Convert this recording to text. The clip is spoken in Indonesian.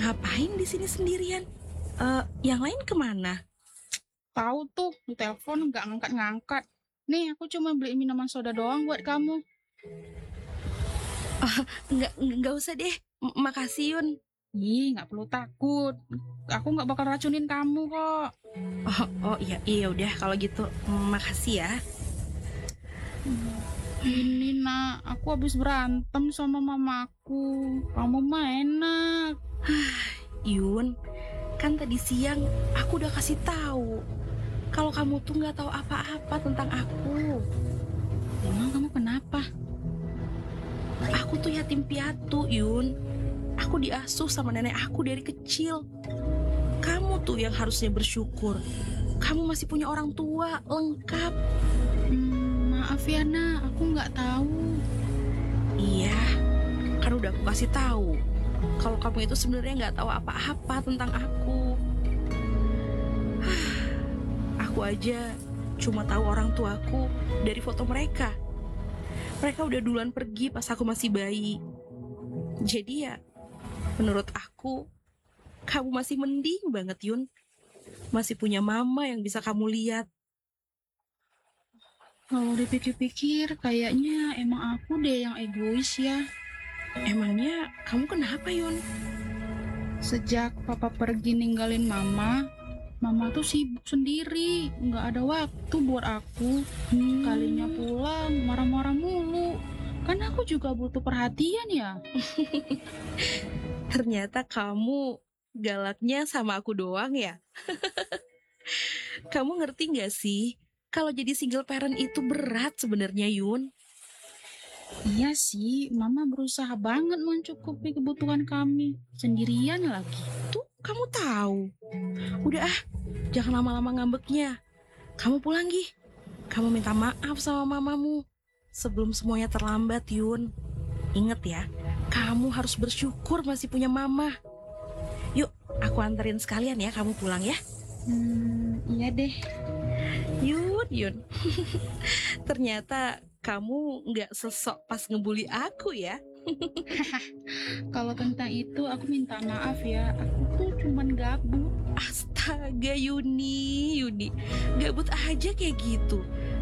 Ngapain di sini sendirian? Yang lain kemana? Tahu tuh, di telepon nggak ngangkat-ngangkat. Nih, aku cuma beli minuman soda doang buat kamu. Nggak usah deh. Makasih Yun. Ih, nggak perlu takut. Aku nggak bakal racunin kamu kok. Oh iya, iya udah kalau gitu. Makasih ya. Ini nak, aku habis berantem sama mamaku. Kamu mah enak. Yun, kan tadi siang aku udah kasih tahu kalau kamu tuh nggak tahu apa-apa tentang aku. Emang kamu kenapa? Aku tuh yatim piatu, Yun. Aku diasuh sama nenek aku dari kecil. Kamu tuh yang harusnya bersyukur. Kamu masih punya orang tua lengkap. Maaf ya nak, aku nggak tahu. Iya, kan udah aku kasih tahu kalau kamu itu sebenarnya nggak tahu apa-apa tentang aku. Aku aja cuma tahu orang tuaku dari foto mereka. Mereka udah duluan pergi pas aku masih bayi. Jadi ya, menurut aku, kamu masih mending banget, Yun. Masih punya mama yang bisa kamu lihat. Kalau dipikir-pikir, kayaknya emang aku deh yang egois ya. Emangnya kamu kenapa, Yun? Sejak papa pergi ninggalin mama tuh sibuk sendiri, nggak ada waktu buat aku. Kalinya pulang marah-marah mulu. Kan aku juga butuh perhatian ya. Ternyata kamu galaknya sama aku doang ya? Kamu ngerti gak sih? Kalau jadi single parent itu berat sebenarnya, Yun. Iya sih, mama berusaha banget mencukupi kebutuhan kami. Sendirian lagi. Tuh, kamu tahu. Udah jangan lama-lama ngambeknya. Kamu pulang, Gi. Kamu minta maaf sama mamamu sebelum semuanya terlambat, Yun. Ingat ya, kamu harus bersyukur masih punya mama. Yuk, aku anterin sekalian ya, kamu pulang ya. Iya deh. Yun. Ternyata kamu nggak sesok pas ngebully aku ya. Kalau tentang itu aku minta maaf ya. Aku tuh cuman gabut. Astaga, Yuni. Gabut aja kayak gitu.